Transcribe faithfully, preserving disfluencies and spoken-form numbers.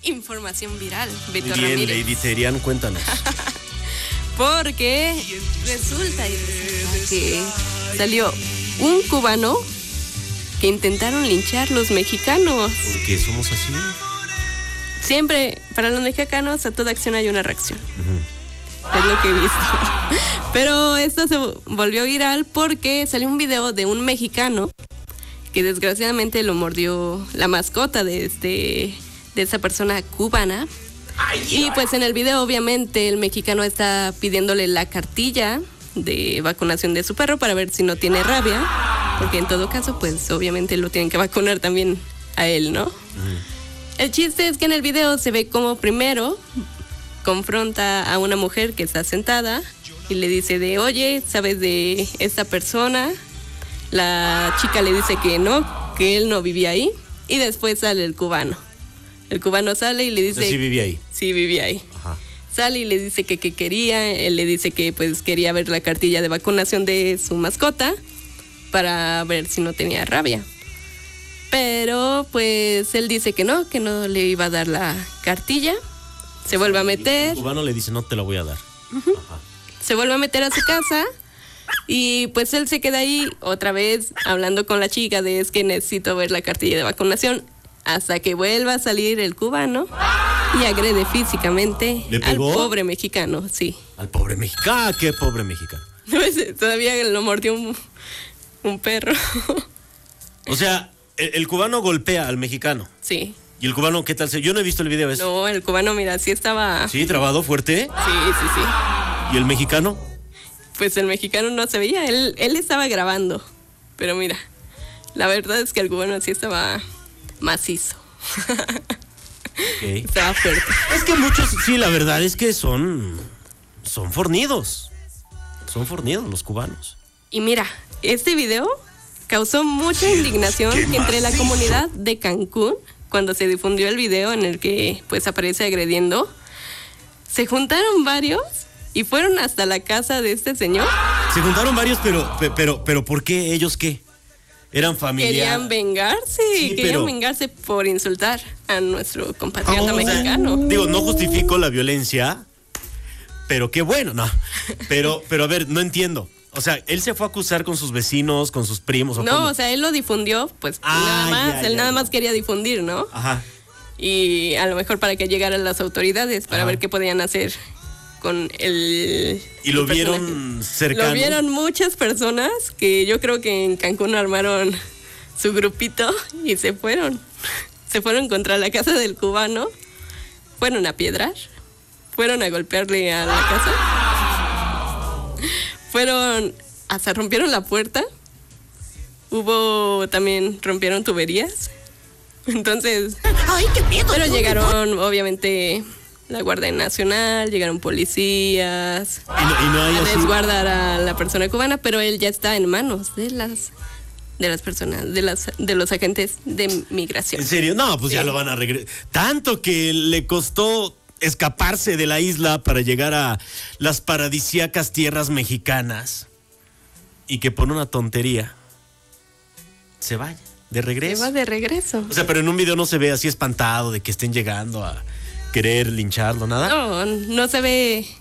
Información viral, Beto Bien, Ramírez. Lady Terian, cuéntanos. Porque resulta y resulta que salió un cubano que intentaron linchar los mexicanos. ¿Por qué somos así? Siempre, para los mexicanos, a toda acción hay una reacción. Uh-huh. Es lo que he visto. Pero esto se volvió viral porque salió un video de un mexicano que desgraciadamente lo mordió la mascota de este de esa persona cubana. Y pues en el video obviamente el mexicano está pidiéndole la cartilla de vacunación de su perro para ver si no tiene rabia, porque en todo caso pues obviamente lo tienen que vacunar también a él, ¿no? Uh-huh. El chiste es que en el video se ve como primero confronta a una mujer que está sentada y le dice de, oye, ¿sabes de esta persona? La chica le dice que no, que él no vivía ahí, y después sale el cubano. El cubano sale y le dice... ¿Sí vivía ahí? Sí, vivía ahí. Ajá. Sale y le dice que, que quería, él le dice que pues quería ver la cartilla de vacunación de su mascota para ver si no tenía rabia. Pero pues él dice que no, que no le iba a dar la cartilla. Se vuelve a meter. El cubano le dice, no te la voy a dar. Uh-huh. Ajá. Se vuelve a meter a su casa y pues él se queda ahí otra vez hablando con la chica de es que necesito ver la cartilla de vacunación, hasta que vuelva a salir el cubano y agrede físicamente al pobre mexicano, sí. Al pobre mexicano, ¿qué pobre mexicano? Todavía lo mordió un, un perro. O sea, el, el cubano golpea al mexicano. Sí. ¿Y el cubano qué tal? Yo no he visto el video ese. No, el cubano, mira, sí estaba... ¿Sí? ¿Trabado fuerte? Sí, sí, sí. ¿Y el mexicano? Pues el mexicano no se veía, él, él estaba grabando. Pero mira, la verdad es que el cubano sí estaba macizo. Okay. Estaba fuerte. Es que muchos, sí, la verdad es que son... Son fornidos. Son fornidos los cubanos. Y mira, este video causó mucha indignación entre la comunidad de Cancún. Cuando se difundió el video en el que pues aparece agrediendo, se juntaron varios y fueron hasta la casa de este señor. Se juntaron varios, pero, pero, pero ¿por qué? ¿Ellos qué? ¿Eran familiares? Querían vengarse, sí, querían pero... vengarse por insultar a nuestro compatriota oh, mexicano. Digo, no justifico la violencia, pero qué bueno, no. Pero, pero a ver, no entiendo. O sea, él se fue a acusar con sus vecinos, con sus primos. ¿O no, cómo? O sea, él lo difundió, pues ah, nada más, ya, él ya, nada ya. más quería difundir, ¿no? Ajá. Y a lo mejor para que llegaran las autoridades, para Ajá. ver qué podían hacer con el... ¿Y lo el vieron cercano? Lo vieron muchas personas que yo creo que en Cancún armaron su grupito y se fueron. Se fueron contra la casa del cubano, fueron a piedrar, fueron a golpearle a la casa. Fueron, hasta rompieron la puerta. Hubo también, rompieron tuberías. Entonces, ¡ay, qué miedo! Pero llegaron, obviamente, la Guardia Nacional, llegaron policías y no, y no hay a así... resguardar a la persona cubana, pero él ya está en manos de las de las personas, de las de los agentes de migración. ¿En serio? No, pues sí. Ya lo van a regresar. Tanto que le costó escaparse de la isla para llegar a las paradisíacas tierras mexicanas y que por una tontería se vaya de regreso. Se va de regreso. O sea, pero en un video no se ve así espantado de que estén llegando a querer lincharlo, nada. No, no se ve